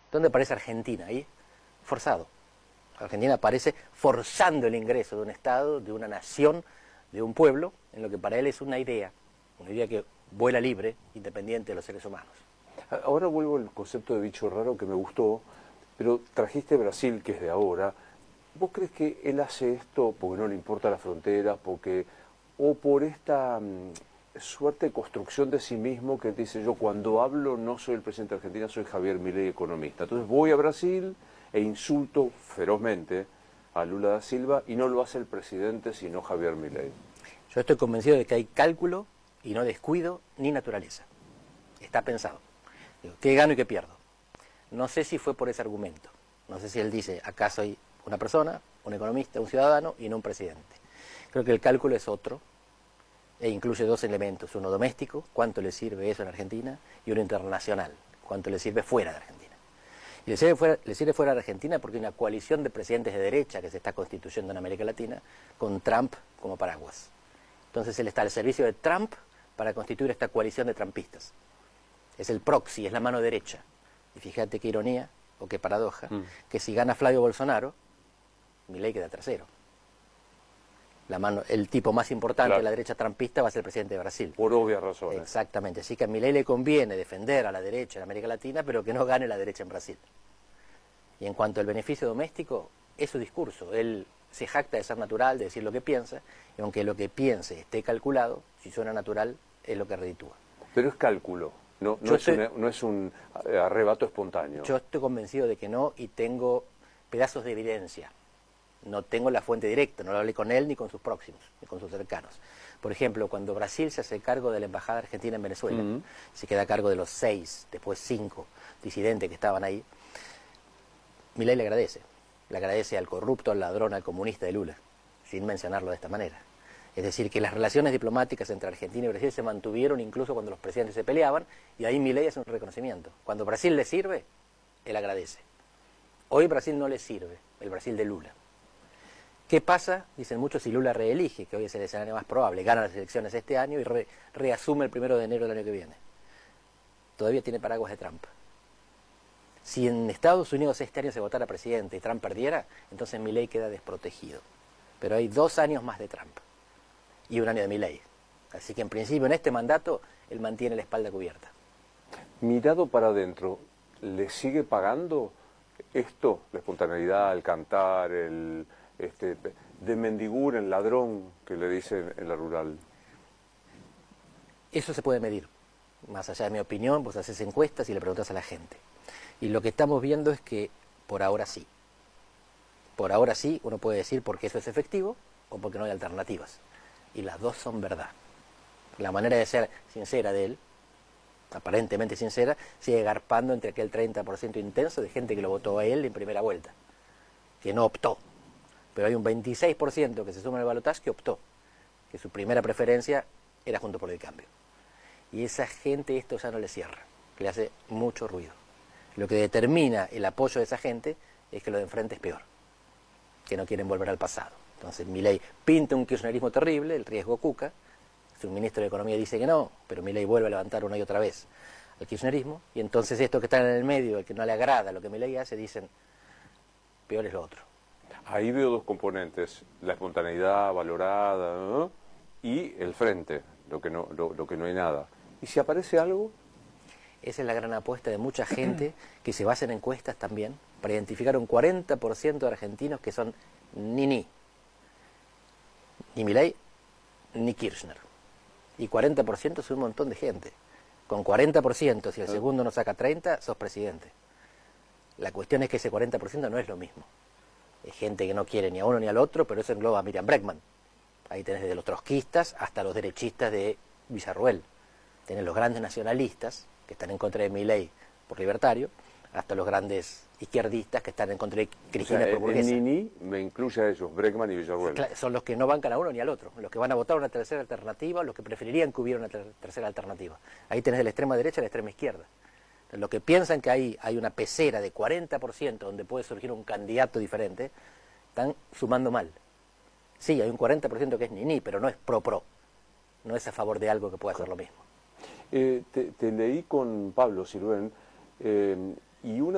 ¿Dónde aparece Argentina? Ahí, forzado. Argentina aparece forzando el ingreso de un Estado, de una nación, de un pueblo, en lo que para él es una idea que vuela libre, independiente de los seres humanos. Ahora vuelvo al concepto de bicho raro que me gustó, pero trajiste Brasil, que es de ahora. ¿Vos crees que él hace esto porque no le importa la frontera, o por esta suerte de construcción de sí mismo que dice: yo cuando hablo no soy el presidente de Argentina, soy Javier Milei, economista? Entonces voy a Brasil e insulto ferozmente a Lula da Silva, y no lo hace el presidente sino Javier Milei. Yo estoy convencido de que hay cálculo y no descuido ni naturaleza. Está pensado. Digo, ¿qué gano y qué pierdo? No sé si fue por ese argumento. No sé si él dice: acá soy una persona, un economista, un ciudadano y no un presidente. Creo que el cálculo es otro e incluye dos elementos: uno doméstico, cuánto le sirve eso en Argentina, y uno internacional, cuánto le sirve fuera de Argentina. Y le sirve fuera de Argentina porque hay una coalición de presidentes de derecha que se está constituyendo en América Latina con Trump como paraguas. Entonces él está al servicio de Trump para constituir esta coalición de trumpistas. Es el proxy, es la mano derecha. Y fíjate qué ironía, o qué paradoja, que si gana Flavio Bolsonaro, Milei queda tercero. El tipo más importante de la derecha trumpista va a ser el presidente de Brasil. Por obvias razones. Exactamente. Así que a Milei le conviene defender a la derecha en América Latina, pero que no gane la derecha en Brasil. Y en cuanto al beneficio doméstico, es su discurso. Él se jacta de ser natural, de decir lo que piensa, y aunque lo que piense esté calculado, si suena natural, es lo que reditúa. Pero es cálculo, no es un arrebato espontáneo. Yo estoy convencido de que no, y tengo pedazos de evidencia. No tengo la fuente directa, no lo hablé con él ni con sus próximos, ni con sus cercanos. Por ejemplo, cuando Brasil se hace cargo de la embajada argentina en Venezuela, se queda a cargo de los 6, después 5 disidentes que estaban ahí, Milei le agradece al corrupto, al ladrón, al comunista de Lula, sin mencionarlo de esta manera. Es decir, que las relaciones diplomáticas entre Argentina y Brasil se mantuvieron incluso cuando los presidentes se peleaban, y ahí Milei hace un reconocimiento. Cuando Brasil le sirve, él agradece. Hoy Brasil no le sirve, el Brasil de Lula. ¿Qué pasa? Dicen muchos, si Lula reelige, que hoy es el escenario más probable, gana las elecciones este año y reasume el 1 de enero del año que viene. Todavía tiene paraguas de Trump. Si en Estados Unidos este año se votara presidente y Trump perdiera, entonces Milei queda desprotegido. Pero hay 2 años más de Trump y 1 año de Milei. Así que en principio en este mandato él mantiene la espalda cubierta. Mirado para adentro, ¿le sigue pagando esto? La espontaneidad, el cantar, de mendigur, el ladrón que le dicen en la rural. Eso se puede medir. Más allá de mi opinión, vos haces encuestas y le preguntas a la gente. Y lo que estamos viendo es que por ahora sí. Por ahora sí, uno puede decir porque eso es efectivo o porque no hay alternativas. Y las dos son verdad. La manera de ser sincera de él, aparentemente sincera, sigue garpando entre aquel 30% intenso de gente que lo votó a él en primera vuelta, que no optó. Pero hay un 26% que se suma al balotaje que optó, que su primera preferencia era Juntos por el Cambio. Y esa gente esto ya no le cierra, que le hace mucho ruido. Lo que determina el apoyo de esa gente es que lo de enfrente es peor, que no quieren volver al pasado. Entonces Milei pinta un kirchnerismo terrible, el riesgo Cuca, su ministro de Economía dice que no, pero Milei vuelve a levantar una y otra vez al kirchnerismo, y entonces estos que están en el medio, el que no le agrada lo que Milei hace, dicen, peor es lo otro. Ahí veo dos componentes: la espontaneidad valorada, ¿no? Y el frente, lo que no hay nada. ¿Y si aparece algo? Esa es la gran apuesta de mucha gente que se basa en encuestas también para identificar un 40% de argentinos que son ni Milei ni Kirchner. Y 40% es un montón de gente. Con 40%, si el segundo no saca 30, sos presidente. La cuestión es que ese 40% no es lo mismo. Hay gente que no quiere ni a uno ni al otro, pero eso engloba a Miriam Bregman. Ahí tenés desde los trotskistas hasta los derechistas de Villarruel. Tenés los grandes nacionalistas, que están en contra de Milei por libertario, hasta los grandes izquierdistas que están en contra de Cristina por burguesa. El Nini me incluye a ellos, Bregman y Villarruel. Son los que no bancan a uno ni al otro, los que van a votar una tercera alternativa, los que preferirían que hubiera una tercera alternativa. Ahí tenés de la extrema derecha a la extrema izquierda. Los que piensan que ahí hay una pecera de 40% donde puede surgir un candidato diferente, están sumando mal. Sí, hay un 40% que es ni, pero no es pro. No es a favor de algo que pueda hacer lo mismo. Te leí con Pablo Sirven, y una